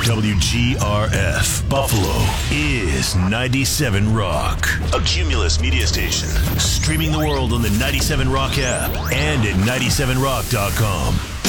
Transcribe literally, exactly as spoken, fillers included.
W G R F Buffalo is ninety-seven Rock, a Cumulus media station, streaming the world on the ninety-seven Rock app and at ninety-seven rock dot com.